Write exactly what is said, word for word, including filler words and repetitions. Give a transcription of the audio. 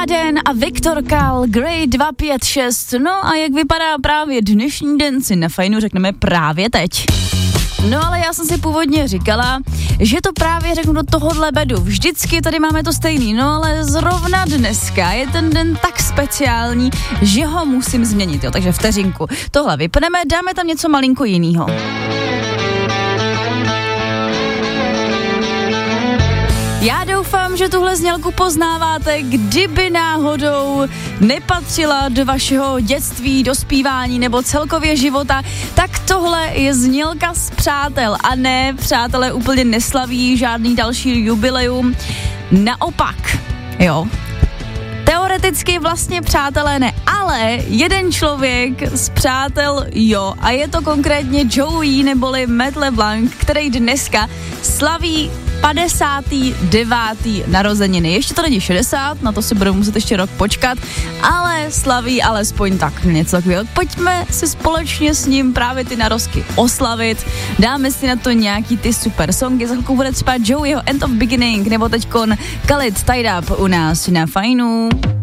Aden a Viktor Kal, Grey dva pět šest. No a jak vypadá právě dnešní den, si na Fajnu řekneme právě teď. No ale já jsem si původně říkala, že to právě řeknu do tohohle bedu. Vždycky tady máme to stejný, no ale zrovna dneska je ten den tak speciální, že ho musím změnit, jo, takže vteřinku. Tohle vypneme, dáme tam něco malinko jinýho. Já doufám, že tuhle znělku poznáváte, kdyby náhodou nepatřila do vašeho dětství, dospívání nebo celkově života, tak tohle je znělka z Přátel a ne, přátelé úplně neslaví žádný další jubileum. Naopak, jo. Teoreticky vlastně přátelé ne, ale jeden člověk z Přátel jo, a je to konkrétně Joey neboli Matt LeBlanc, který dneska slaví padesátý devátý narozeniny. Ještě to není šedesát, na to si budeme muset ještě rok počkat, ale slaví alespoň tak něco takového. Pojďme si společně s ním právě ty narozky oslavit, dáme si na to nějaký ty super songy, za chvilku bude třeba Joeyho End of Beginning, nebo teďkon Khalid Tied Up u nás na Fajnu.